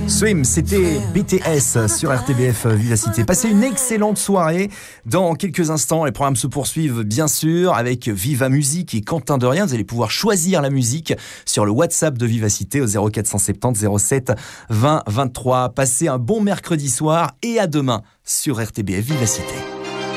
Swim, c'était BTS sur RTBF Vivacité. Passez une excellente soirée. Dans quelques instants, les programmes se poursuivent bien sûr avec Viva Musique et Quentin Derrien. Vous allez pouvoir choisir la musique sur le WhatsApp de Vivacité au 0470 07 20 23. Passez un bon mercredi soir et à demain sur RTBF Vivacité.